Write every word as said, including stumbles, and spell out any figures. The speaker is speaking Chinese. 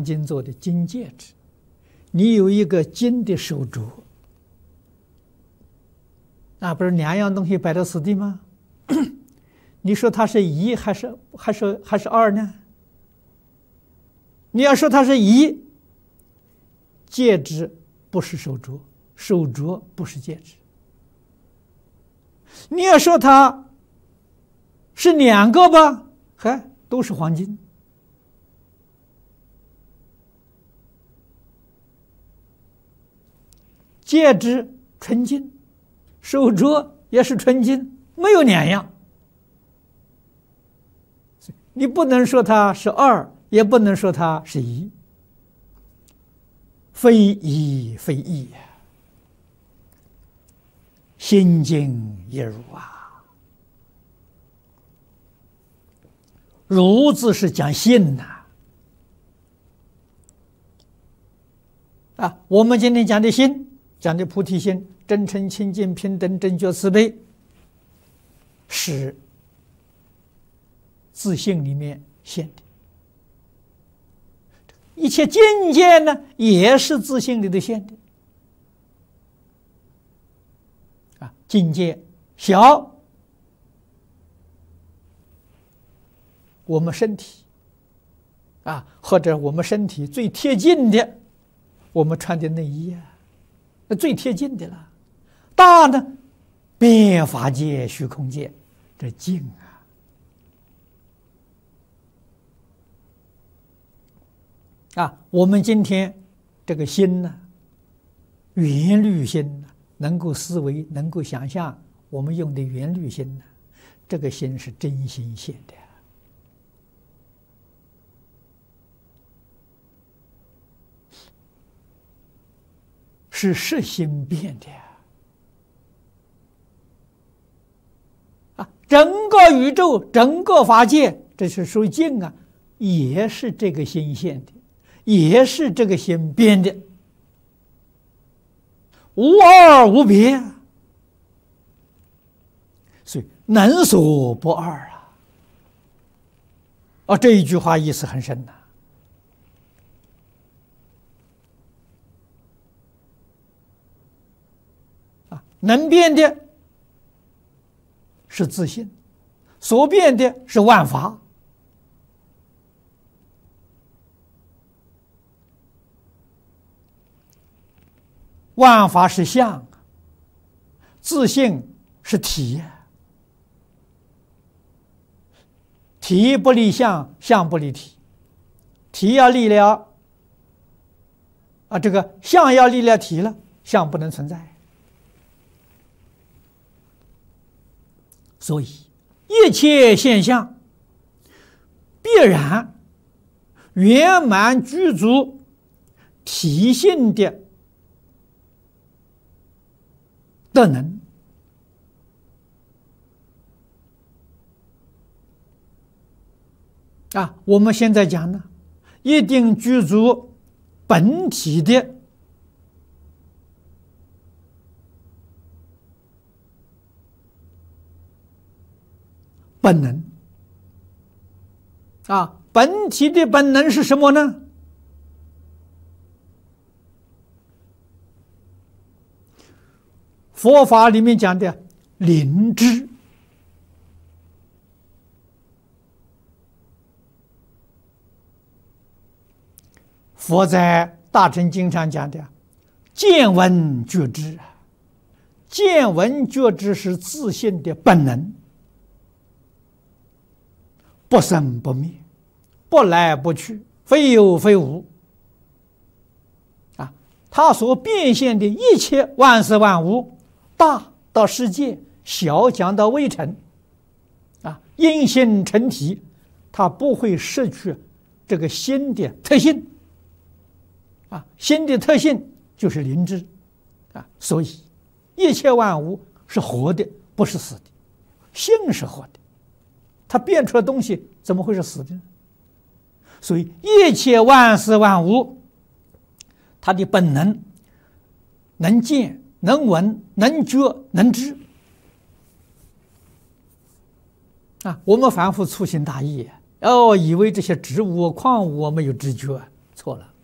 金做的金戒指，你有一个金的手镯，那不是两样东西摆到此地吗？你说它是一还是还是还是二呢？你要说它是一，戒指不是手镯，手镯不是戒指。你要说它是两个吧，还都是黄金。戒指纯金，手镯也是纯金，没有两样。你不能说它是二，也不能说它是一，非一非一，心经一如啊。如字是讲心呐、啊，啊，我们今天讲的心，讲的菩提心，真诚清净平等正觉慈悲，是自性里面现的。一切境界呢，也是自性里的现的。啊，境界小，我们身体啊，或者我们身体最贴近的，我们穿的内衣啊，那最贴近的了。大呢，变法界、虚空界，这境啊。啊，我们今天这个心呢，缘虑心呢，能够思维，能够想象，我们用的缘虑心呢，这个心是真心现的，是实心变的啊！整个宇宙，整个法界，这是属于境啊，也是这个心现的。也是这个心编的，无二无别，所以能所不二啊！啊，这一句话意思很深呐、啊！啊，能变的是自性，所变的是万法。万法是相，自性是体，体不离相，相不离体，体要离了啊，这个相要离了体了，相不能存在。所以一切现象必然圆满具足体性的德能啊，我们现在讲呢，一定具足本体的本能啊，本体的本能是什么呢？佛法里面讲的灵知，佛在大乘经上讲的见闻觉知，见闻觉知是自性的本能，不生不灭，不来不去，非有非无啊！它所变现的一切万事万物，大到世界，小讲到微尘，啊，因心成体，它不会失去这个心的特性，啊，心的特性就是灵知，啊，所以一切万物是活的，不是死的，性是活的，它变出来的东西怎么会是死的呢？所以一切万事万物，它的本能能见。能闻能觉能知啊！我们凡夫粗心大意哦，以为这些植物矿物没有知觉， 错了。